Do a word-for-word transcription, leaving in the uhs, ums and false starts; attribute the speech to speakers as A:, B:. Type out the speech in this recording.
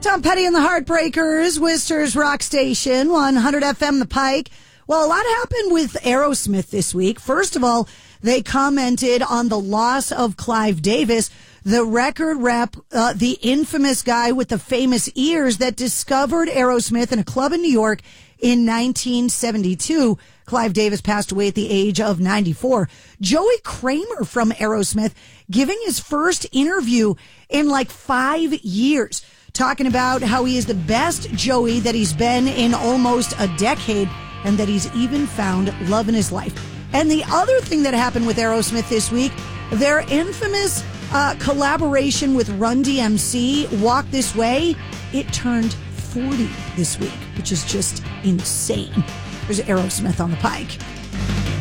A: Tom Petty and the Heartbreakers, Worcester's Rock Station, one hundred F M The Pike. Well, a lot happened with Aerosmith this week. First of all, they commented on the loss of Clive Davis, the record rep, uh, the infamous guy with the famous ears that discovered Aerosmith in a club in New York in nineteen seventy-two. Clive Davis passed away at the age of ninety-four. Joey Kramer from Aerosmith giving his first interview in like five years, talking about how he is the best Joey that he's been in almost a decade and that he's even found love in his life. And the other thing that happened with Aerosmith this week, their infamous uh, collaboration with Run D M C, Walk This Way, it turned forty this week, which is just insane. There's Aerosmith on the Pike.